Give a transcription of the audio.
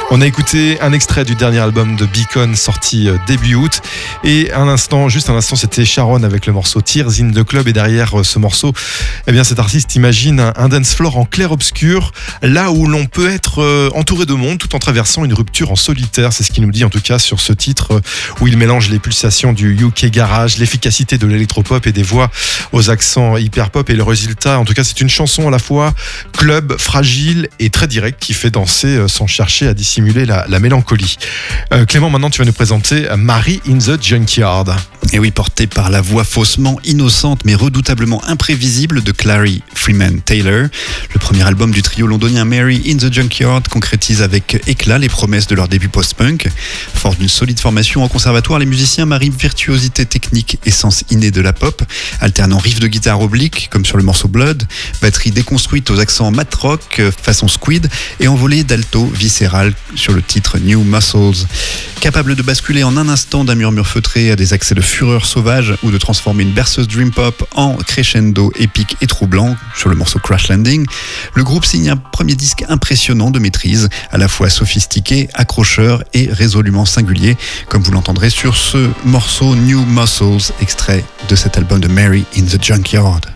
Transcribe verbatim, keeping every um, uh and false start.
On a écouté un extrait du dernier album de Beacon sorti début août et un instant, juste un instant, c'était Sharon avec le morceau Tears in the Club et derrière ce morceau, eh bien cet artiste imagine un, un dance floor en clair-obscur, là où l'on peut être entouré de monde tout en traversant une rupture en solitaire. C'est ce qu'il nous dit en tout cas sur ce titre où il mélange les pulsations du U K garage, l'efficacité de l'électropop et des voix aux accents hyper pop et le résultat, en tout cas c'est une chanson à la fois club, fragile et très directe qui fait danser sans chercher à dissimuler la, la mélancolie. Euh, Clément, maintenant tu vas nous présenter Mary in the Junkyard. Et oui, porté par la voix faussement innocente mais redoutablement imprévisible de Clary Freeman Taylor. Le premier album du trio londonien Mary in the Junkyard concrétise avec éclat les promesses de leur début post-punk. Fort d'une solide formation en conservatoire, les musiciens marient virtuosité technique et sens inné de la pop, alternant riffs de guitare oblique comme sur le morceau Blood, batterie déconstruite aux accents mat rock façon Squid et envolée d'alto viscéral sur le titre New Muscles. Capable de basculer en un instant d'un murmure feutré à des accès de fureur sauvage ou de transformer une berceuse dream pop en crescendo épique et troublant sur le morceau Crash Landing, le groupe signe un premier disque impressionnant de maîtrise, à la fois sophistiqué, accrocheur et résolument singulier, comme vous l'entendrez sur ce morceau New Muscles, extrait de cet album de Mary in the Junkyard.